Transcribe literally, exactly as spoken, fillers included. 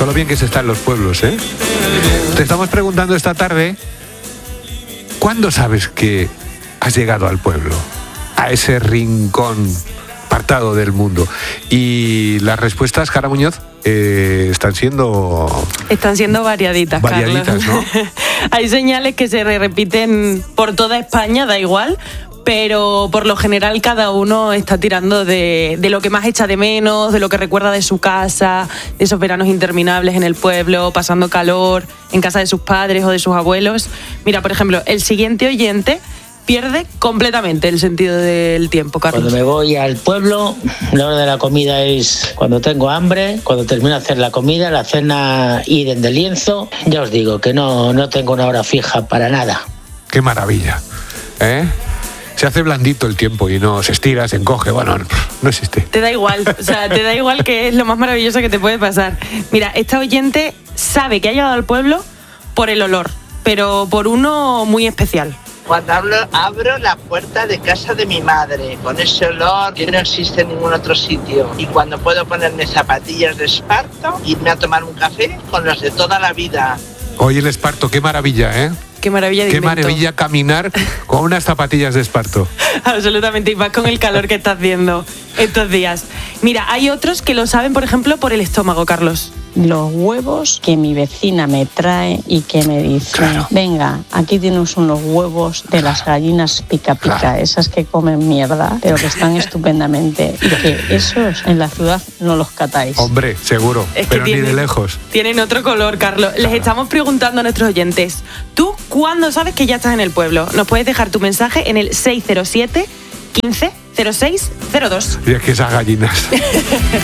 Con lo bien que se está en los pueblos, ¿eh? Te estamos preguntando esta tarde, ¿cuándo sabes que has llegado al pueblo? A ese rincón apartado del mundo. Y las respuestas, Jara Muñoz, eh, están siendo... Están siendo variaditas, variaditas, Carlos. ¿no? Hay señales que se repiten por toda España, da igual, pero por lo general cada uno está tirando de, de lo que más echa de menos, de lo que recuerda de su casa, de esos veranos interminables en el pueblo, pasando calor en casa de sus padres o de sus abuelos. Mira, por ejemplo, el siguiente oyente pierde completamente el sentido del tiempo, Carlos. Cuando me voy al pueblo, la hora de la comida es cuando tengo hambre, cuando termino de hacer la comida, la cena ir de lienzo. Ya os digo que no, no tengo una hora fija para nada. ¡Qué maravilla! ¿Eh? Se hace blandito el tiempo y no se estira, se encoge, bueno, no existe. Te da igual, o sea, te da igual, que es lo más maravilloso que te puede pasar. Mira, esta oyente sabe que ha llegado al pueblo por el olor, pero por uno muy especial. Cuando hablo, abro la puerta de casa de mi madre, con ese olor que no existe en ningún otro sitio. Y cuando puedo ponerme zapatillas de esparto, irme a tomar un café con los de toda la vida. Oye, el esparto, qué maravilla, ¿eh? Qué maravilla de Qué invento. maravilla caminar con unas zapatillas de esparto. Absolutamente, y más con el calor que está haciendo estos días. Mira, hay otros que lo saben, por ejemplo, por el estómago, Carlos. Los huevos que mi vecina me trae y que me dice, claro, venga, aquí tienes unos huevos de las gallinas pica pica, claro, esas que comen mierda, pero que están estupendamente, y que esos en la ciudad no los catáis. Hombre, seguro, es pero tienen, ni de lejos. Tienen otro color, Carlos. Claro. Les estamos preguntando a nuestros oyentes, ¿tú cuándo sabes que ya estás en el pueblo? Nos puedes dejar tu mensaje en el seis cero siete, quince, cero seis cero dos. Y es que esas gallinas...